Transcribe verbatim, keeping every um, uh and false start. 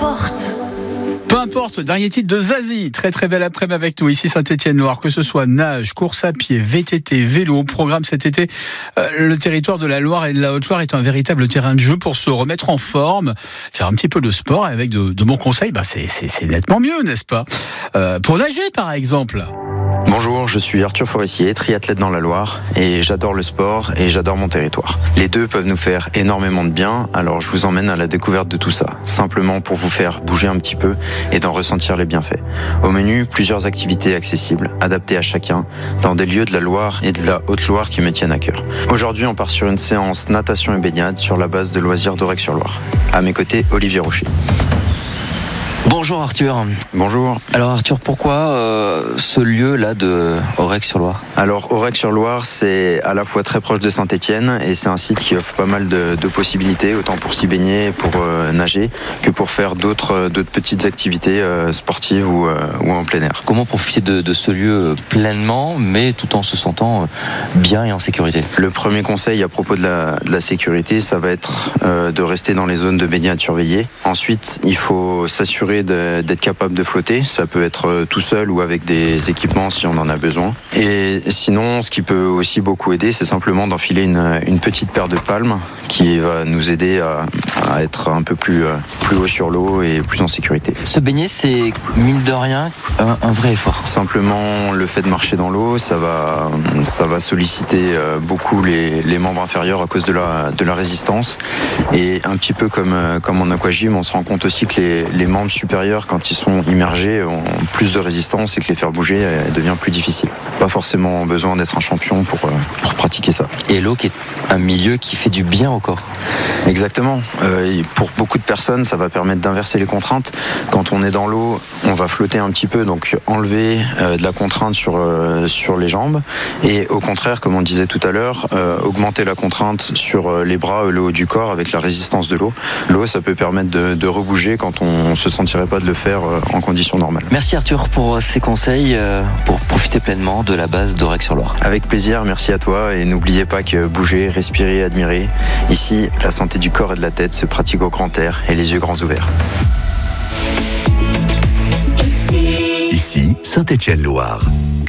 importe. Peu importe, dernier titre de Zazie, très très belle après-midi avec nous ici Saint-Étienne-Loire, que ce soit nage, course à pied, V T T, vélo, au programme cet été, euh, le territoire de la Loire et de la Haute-Loire est un véritable terrain de jeu pour se remettre en forme, faire un petit peu de sport et avec de, de bons conseils, bah c'est, c'est, c'est nettement mieux, n'est-ce pas ? euh, Pour nager par exemple. Bonjour, je suis Arthur Forestier, triathlète dans la Loire et j'adore le sport et j'adore mon territoire. Les deux peuvent nous faire énormément de bien, alors je vous emmène à la découverte de tout ça, simplement pour vous faire bouger un petit peu et d'en ressentir les bienfaits. Au menu, plusieurs activités accessibles, adaptées à chacun, dans des lieux de la Loire et de la Haute-Loire qui me tiennent à cœur. Aujourd'hui, on part sur une séance natation et baignade sur la base de loisirs d'Aurec-sur-Loire. À mes côtés, Olivier Rocher. Bonjour Arthur. Bonjour. Alors Arthur, pourquoi euh, ce lieu-là de Aurec-sur-Loire ? Alors Aurec-sur-Loire, c'est à la fois très proche de Saint-Étienne et c'est un site qui offre pas mal de, de possibilités, autant pour s'y baigner, pour euh, nager, que pour faire d'autres, d'autres petites activités euh, sportives ou, euh, ou en plein air. Comment profiter de, de ce lieu pleinement, mais tout en se sentant bien et en sécurité ? Le premier conseil à propos de la, de la sécurité, ça va être euh, de rester dans les zones de baignade surveillées. Ensuite, il faut s'assurer De, d'être capable de flotter. Ça peut être tout seul ou avec des équipements si on en a besoin. Et sinon, ce qui peut aussi beaucoup aider, c'est simplement d'enfiler une, une petite paire de palmes qui va nous aider à, à être un peu plus, plus haut sur l'eau et plus en sécurité. Se baigner, c'est mine de rien un, un vrai effort. Simplement, le fait de marcher dans l'eau, ça va, ça va solliciter beaucoup les, les membres inférieurs à cause de la, de la résistance. Et un petit peu comme, comme en aquagym, on se rend compte aussi que les, les membres supérieurs, quand ils sont immergés, ont plus de résistance et que les faire bouger euh, devient plus difficile. Pas forcément besoin d'être un champion pour, euh, pour pratiquer ça. Et l'eau qui est un milieu qui fait du bien au corps. Exactement. Euh, pour beaucoup de personnes, ça va permettre d'inverser les contraintes. Quand on est dans l'eau, on va flotter un petit peu, donc enlever euh, de la contrainte sur, euh, sur les jambes. Et au contraire, comme on disait tout à l'heure, euh, augmenter la contrainte sur euh, les bras, le haut du corps avec la résistance de l'eau. L'eau, ça peut permettre de, de rebouger quand on se sentirait pas de le faire euh, en conditions normales. Merci Arthur pour ces conseils euh, pour profiter pleinement de la base d'Aurec-sur-Loire. Avec plaisir, merci à toi et n'oubliez pas que bouger, respirer, admirer. Ici, la santé du corps et de la tête se pratique au grand air et les yeux grands ouverts. Ici, Ici Saint-Étienne-Loire.